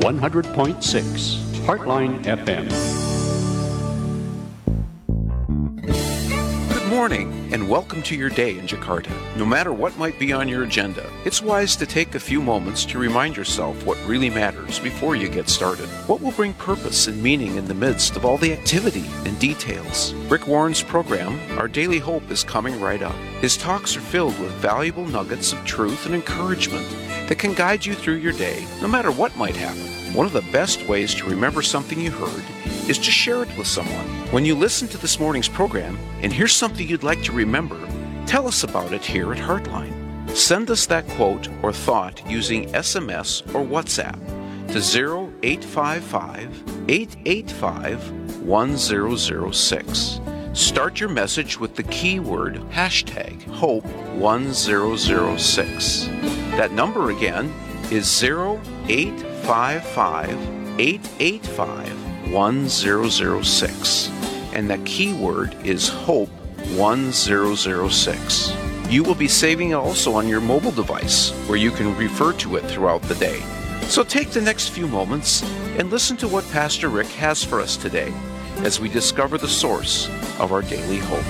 100.6 Heartline FM. Good morning, and welcome to your day in Jakarta. No matter what might be on your agenda, it's wise to take a few moments to remind yourself what really matters before you get started. What will bring purpose and meaning in the midst of all the activity and details? Rick Warren's program, Our Daily Hope, is coming right up. His talks are filled with valuable nuggets of truth and encouragement that can guide you through your day, no matter what might happen. One of the best ways to remember something you heard is to share it with someone. When you listen to this morning's program and here's something you'd like to remember, tell us about it here at Heartline. Send us that quote or thought using SMS or WhatsApp to 0855-885-1006. Start your message with the keyword #HOPE1006. That number again is 0855-885-1006. And that keyword is HOPE1006. You will be saving it also on your mobile device, where you can refer to it throughout the day. So take the next few moments and listen to what Pastor Rick has for us today as we discover the source of our daily hope.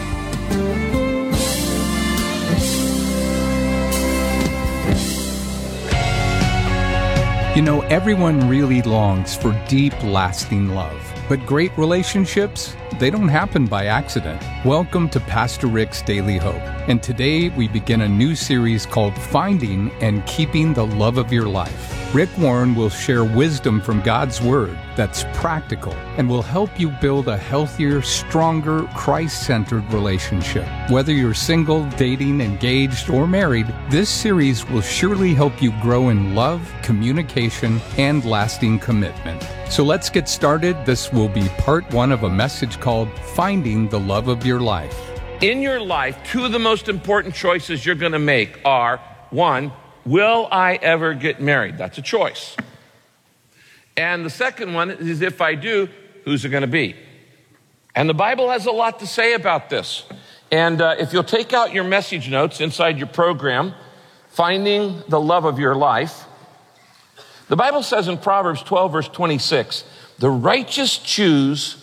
You know, everyone really longs for deep, lasting love. But great relationships, they don't happen by accident. Welcome to Pastor Rick's Daily Hope. And today we begin a new series called Finding and Keeping the Love of Your Life. Rick Warren will share wisdom from God's Word that's practical and will help you build a healthier, stronger, Christ-centered relationship. Whether you're single, dating, engaged, or married, this series will surely help you grow in love, communication, and lasting commitment. So let's get started. This will be part one of a message called Finding the Love of Your Life. In your life, two of the most important choices you're going to make are, one, will I ever get married? That's a choice. And the second one is, if I do, who's it going to be? And the Bible has a lot to say about this. And if you'll take out your message notes inside your program, Finding the Love of Your Life, the Bible says in Proverbs 12, verse 26, the righteous chooses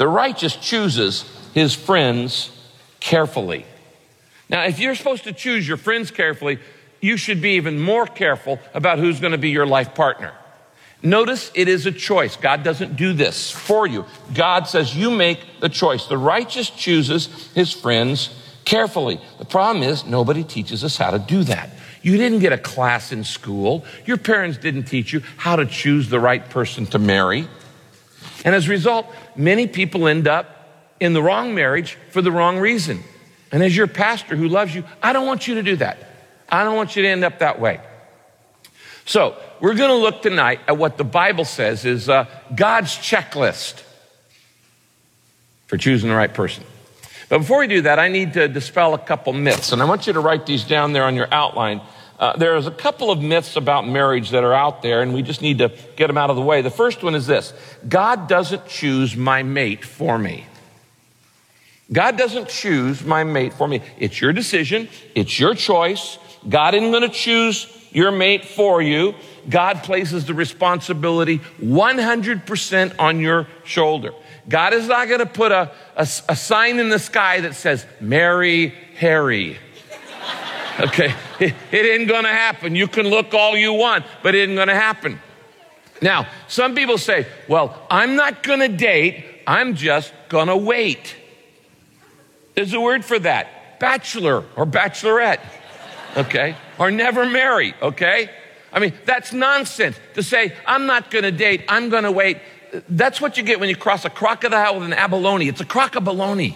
his friends carefully. Now, if you're supposed to choose your friends carefully, you should be even more careful about who's going to be your life partner. Notice it is a choice. God doesn't do this for you. God says you make the choice. The righteous chooses his friends carefully. The problem is nobody teaches us how to do that. You didn't get a class in school. Your parents didn't teach you how to choose the right person to marry. And as a result, many people end up in the wrong marriage for the wrong reason. And as your pastor who loves you, I don't want you to do that. I don't want you to end up that way. So we're going to look tonight at what the Bible says is God's checklist for choosing the right person. But before we do that, I need to dispel a couple myths. And I want you to write these down there on your outline. There's a couple of myths about marriage that are out there, and we just need to get them out of the way. The first one is this: God doesn't choose my mate for me. God doesn't choose my mate for me. It's your decision. It's your choice. God isn't going to choose your mate for you. God places the responsibility 100% on your shoulder. God is not going to put a sign in the sky that says, marry Harry. Okay, it ain't going to happen. You can look all you want, but it ain't going to happen. Now, some people say, well, I'm not going to date. I'm just going to wait. There's a word for that: bachelor or bachelorette, okay? Or never marry, okay? I mean, that's nonsense to say, I'm not going to date, I'm going to wait. That's what you get when you cross a crocodile with an abalone. It's a crock-a-baloney.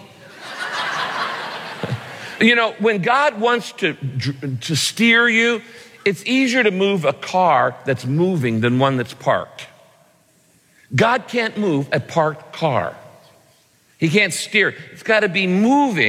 You know, when God wants to steer you, it's easier to move a car that's moving than one that's parked. God can't move a parked car. He can't steer. It's got to be moving.